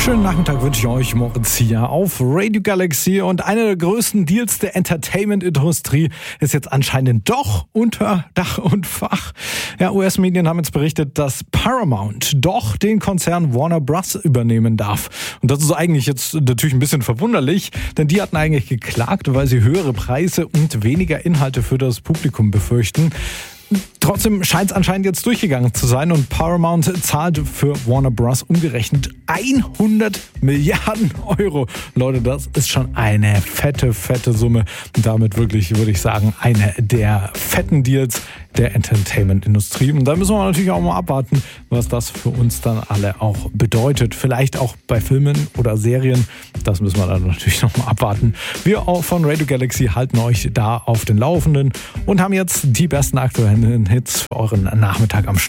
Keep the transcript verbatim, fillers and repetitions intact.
Schönen Nachmittag wünsche ich euch, Moritz hier auf Radio Galaxy. Und einer der größten Deals der Entertainment-Industrie ist jetzt anscheinend doch unter Dach und Fach. Ja, U S-Medien haben jetzt berichtet, dass Paramount doch den Konzern Warner Bros. Übernehmen darf. Und das ist eigentlich jetzt natürlich ein bisschen verwunderlich, denn die hatten eigentlich geklagt, weil sie höhere Preise und weniger Inhalte für das Publikum befürchten. Trotzdem scheint es anscheinend jetzt durchgegangen zu sein und Paramount zahlt für Warner Bros. Umgerechnet hundert Milliarden Euro. Leute, das ist schon eine fette, fette Summe. Und damit wirklich, würde ich sagen, eine der fetten Deals der Entertainment-Industrie. Und da müssen wir natürlich auch mal abwarten, was das für uns dann alle auch bedeutet. Vielleicht auch bei Filmen oder Serien. Das müssen wir dann natürlich noch mal abwarten. Wir auch von Radio Galaxy halten euch da auf den Laufenden und haben jetzt die besten aktuellen Hits für euren Nachmittag am Start.